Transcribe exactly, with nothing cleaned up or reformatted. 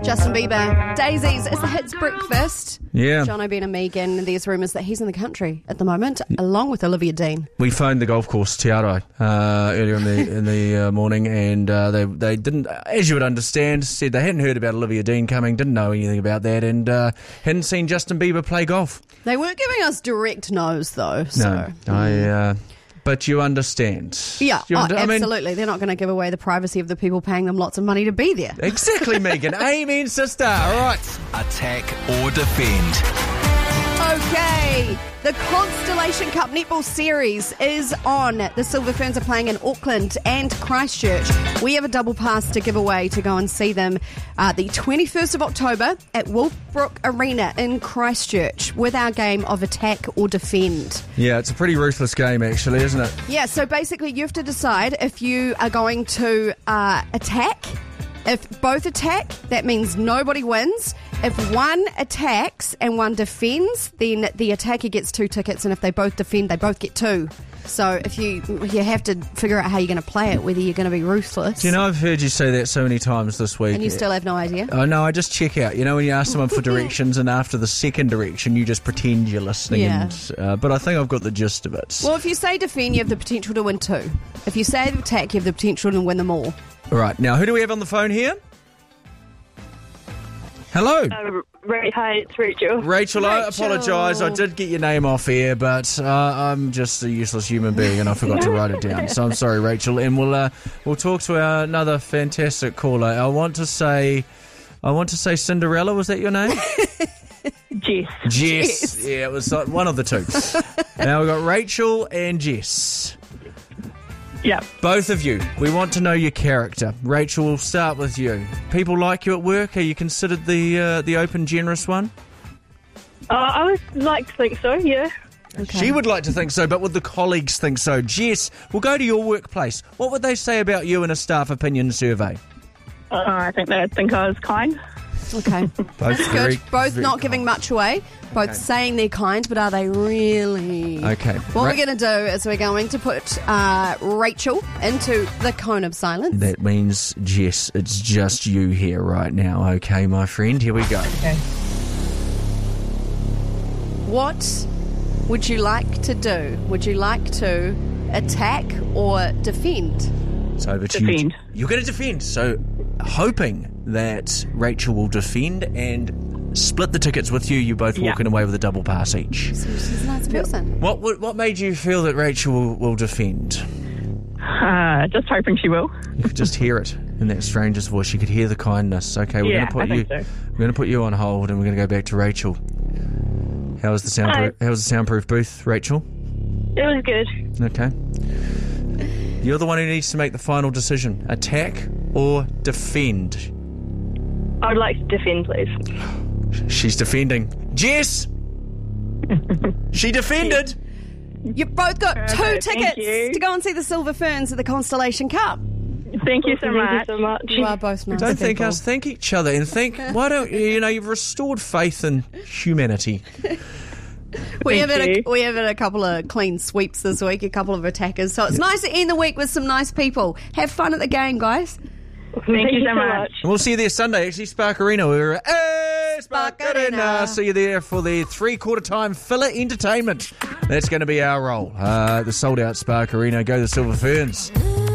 Justin Bieber, Daisies, it's the Hits Breakfast. Yeah. John O'Brien and Megan, there's rumours that he's in the country at the moment, along with Olivia Dean. We phoned the golf course, Te Arai, uh, earlier in the in the uh, morning, and uh, they they didn't, as you would understand, said they hadn't heard about Olivia Dean coming, didn't know anything about that, and uh, hadn't seen Justin Bieber play golf. They weren't giving us direct no's, though. So. No, I... Uh, But you understand. Yeah, you oh, under- absolutely. I mean, They're not going to give away the privacy of the people paying them lots of money to be there. exactly, Megan. Amen, sister. All right. Attack or defend. Okay, the Constellation Cup Netball Series is on. The Silver Ferns are playing in Auckland and Christchurch. We have a double pass to give away to go and see them uh, the twenty-first of October at Wolfbrook Arena in Christchurch with our game of Attack or Defend. Yeah, it's a pretty ruthless game, actually, isn't it? Yeah, so basically you have to decide if you are going to uh, attack. If both attack, that means nobody wins. If one attacks and one defends, then the attacker gets two tickets, and if they both defend, they both get two. So if you you have to figure out how you're going to play it, whether you're going to be ruthless. Do you know, I've heard you say that so many times this week. And you still have no idea? Oh, no, I just check out. You know, when you ask someone for directions, and after the second direction, you just pretend you're listening. Yeah. And, uh, but I think I've got the gist of it. Well, if you say defend, you have the potential to win two. If you say attack, you have the potential to win them all. All right, now, who do we have on the phone here? Hello. Uh, right, hi, it's Rachel. Rachel, I Rachel. apologise. I did get your name off air, but uh, I'm just a useless human being, and I forgot to write it down. So I'm sorry, Rachel. And we'll uh, we'll talk to our, another fantastic caller. I want to say, I want to say Cinderella. Was that your name? Jess. Jess. Jess. Yeah, it was like one of the two. Now we've got Rachel and Jess. Yep. Both of you, we want to know your character. Rachel, we'll start with you. People like you at work? Are you considered the uh, the open, generous one? Uh, I would like to think so, yeah. Okay. She would like to think so, but would the colleagues think so? Jess, we'll go to your workplace. What would they say about you in a staff opinion survey? Uh, I think they'd think I was kind. Okay. Both very, Good. Both very not giving much away. Both Okay. saying they're kind, but are they really? Okay. What Ra- we're going to do is we're going to put uh, Rachel into the cone of silence. That means, Jess, it's just you here right now, okay, my friend? Here we go. Okay. What would you like to do? Would you like to attack or defend? It's over to you. Defend. You're going to defend. So, hoping that Rachel will defend and split the tickets with you, you both Yeah. walking away with a double pass each. So she's a nice person. What what, what made you feel that Rachel will, will defend? Uh, just hoping she will. You could just hear it in that stranger's voice. You could hear the kindness. Okay, we're Yeah, going to put I you. think so. We're going to put you on hold, and we're going to go back to Rachel. How was the soundproof? How was the soundproof booth, Rachel? It was good. Okay. You're the one who needs to make the final decision: attack or defend. I would like to defend, please. She's defending. Jess. She defended. You've both got two Perfect, thank tickets you. to go and see the Silver Ferns at the Constellation Cup. Thank you so Thank much. you so much. You are both nice Don't people. thank us. Thank each other, and think. Why don't you? You know, you've restored faith in humanity. We have, Thank had a, you. we have had a couple of clean sweeps this week, a couple of attackers. So it's nice to end the week with some nice people. Have fun at the game, guys. Thank, you so much. And we'll see you there Sunday, actually, Spark Arena. We're at hey, Spark Spark Arena. Arena. See you there for the three-quarter time filler entertainment. That's going to be our role. Uh, the sold-out Spark Arena. Go the Silver Ferns.